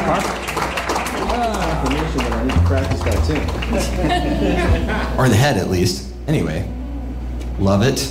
Confirmation that I need to practice that tune. Or the head, at least. Anyway, love it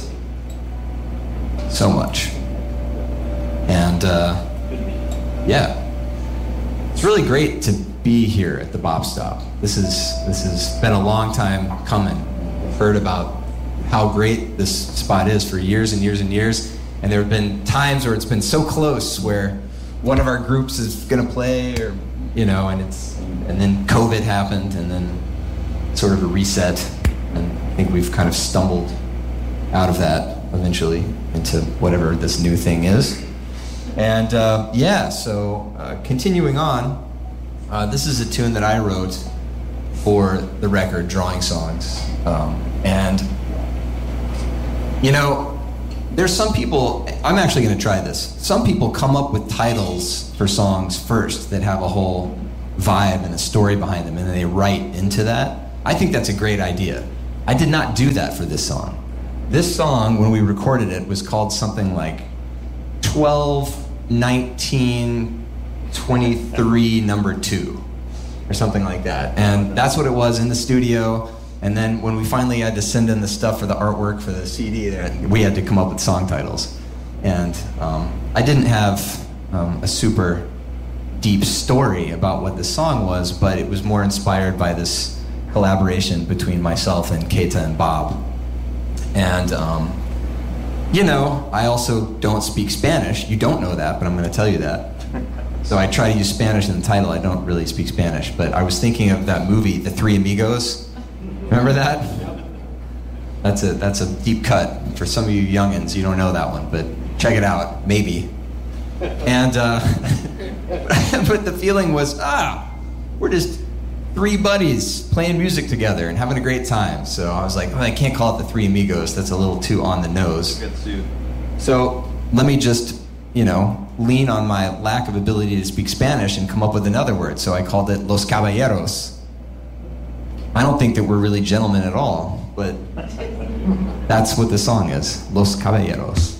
so much. And, yeah. It's really great to be here at the Bop Stop. This has been a long time coming. I've heard about how great this spot is for years and years and years. And there have been times where it's been so close where one of our groups is gonna play, or and then COVID happened, and then sort of a reset, and I think we've kind of stumbled out of that eventually into whatever this new thing is. And so continuing on, this is a tune that I wrote for the record, Drawing Songs, and there's some people, I'm actually going to try this. Some people come up with titles for songs first that have a whole vibe and a story behind them, and then they write into that. I think that's a great idea. I did not do that for this song. This song, when we recorded it, was called something like 12-19-23 number 2, or something like that. And that's what it was in the studio. And then when we finally had to send in the stuff for the artwork for the CD, we had to come up with song titles. And I didn't have a super deep story about what this song was, but it was more inspired by this collaboration between myself and Keita and Bob. And, I also don't speak Spanish. You don't know that, but I'm going to tell you that. So I try to use Spanish in the title. I don't really speak Spanish, but I was thinking of that movie, The Three Amigos. Remember that? That's a deep cut. For some of you youngins, you don't know that one, but check it out, maybe. And but the feeling was, we're just three buddies playing music together and having a great time. So I was like, I can't call it The Three Amigos. That's a little too on the nose. So let me just, lean on my lack of ability to speak Spanish and come up with another word. So I called it Los Caballeros. I don't think that we're really gentlemen at all, but that's what the song is, Los Caballeros.